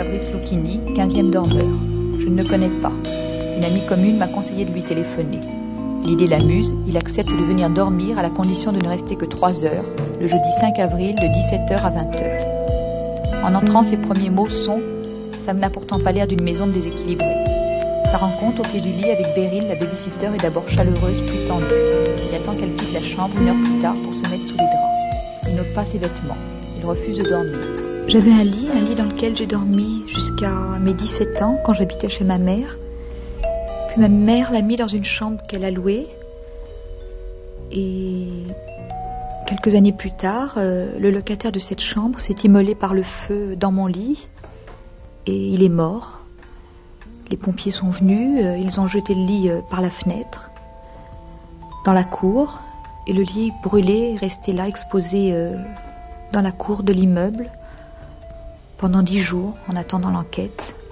Fabrice Lucchini, 15e dormeur. Je ne le connais pas. Une amie commune m'a conseillé de lui téléphoner. L'idée l'amuse, il accepte de venir dormir à la condition de ne rester que 3 heures, le jeudi 5 avril de 17h à 20h. En entrant, ses premiers mots sont « ça n'a pourtant pas l'air d'une maison déséquilibrée ». Sa rencontre au pied du lit avec Beryl, la babysitter, est d'abord chaleureuse puis tendue. Il attend qu'elle quitte la chambre 1 heure plus tard pour se mettre sous les draps. Il n'ôte pas ses vêtements. Il refuse de dormir. J'avais un lit dans lequel j'ai dormi jusqu'à mes 17 ans quand j'habitais chez ma mère. Puis ma mère l'a mis dans une chambre qu'elle a louée. Et quelques années plus tard, le locataire de cette chambre s'est immolé par le feu dans mon lit. Et il est mort. Les pompiers sont venus, ils ont jeté le lit par la fenêtre, dans la cour. Et le lit brûlé est resté là, exposé dans la cour de l'immeuble, pendant 10 jours, en attendant l'enquête.